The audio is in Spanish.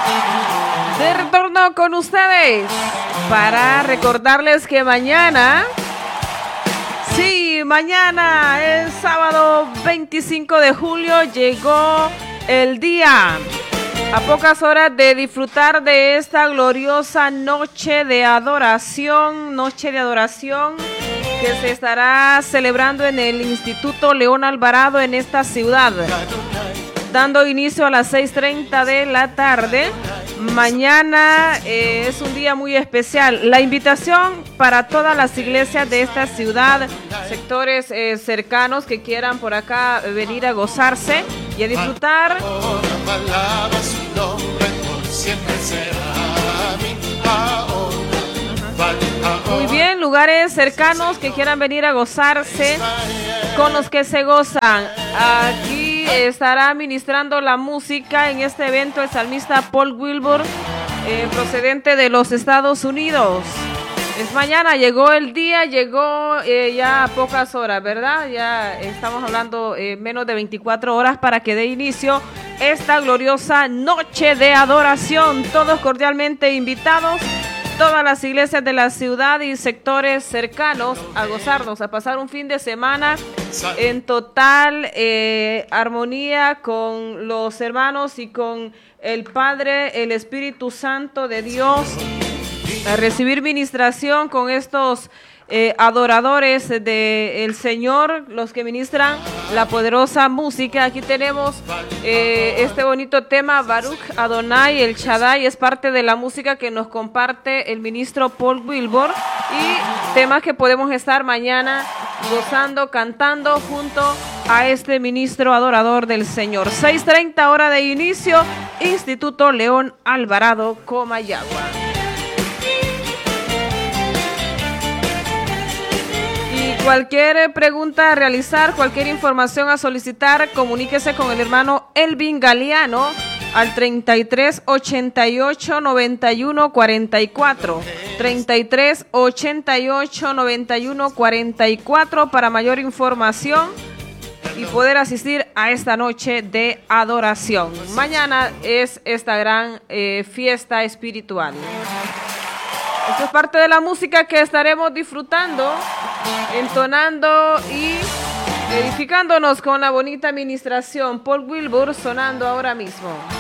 De retorno con ustedes para recordarles que mañana, sí, mañana, el sábado 25 de julio, llegó el día. A pocas horas de disfrutar de esta gloriosa noche de adoración que se estará celebrando en el Instituto León Alvarado en esta ciudad, dando inicio a las 6:30 de la tarde. Mañana es un día muy especial. La invitación para todas las iglesias de esta ciudad, sectores cercanos que quieran por acá venir a gozarse y a disfrutar. Muy bien, lugares cercanos que quieran venir a gozarse, con los que se gozan. Aquí estará ministrando la música en este evento el salmista Paul Wilbur, procedente de los Estados Unidos. Es mañana, llegó el día, llegó ya a pocas horas, ¿verdad? Ya estamos hablando menos de 24 horas para que dé inicio esta gloriosa noche de adoración. Todos cordialmente invitados, todas las iglesias de la ciudad y sectores cercanos a gozarnos, a pasar un fin de semana en total armonía con los hermanos y con el Padre, el Espíritu Santo de Dios, a recibir ministración con estos adoradores del Señor, los que ministran la poderosa música. Aquí tenemos este bonito tema, Baruch Adonai El Shaddai, es parte de la música que nos comparte el ministro Paul Wilbur, y temas que podemos estar mañana gozando, cantando junto a este ministro adorador del Señor. 6:30 hora de inicio, Instituto León Alvarado, Comayagua. Cualquier pregunta a realizar, cualquier información a solicitar, comuníquese con el hermano Elvin Galeano al 33 88 91 44. 33 88 91 44 para mayor información y poder asistir a esta noche de adoración. Mañana es esta gran fiesta espiritual. Esto es parte de la música que estaremos disfrutando, entonando y edificándonos con la bonita administración. Paul Wilbur sonando ahora mismo.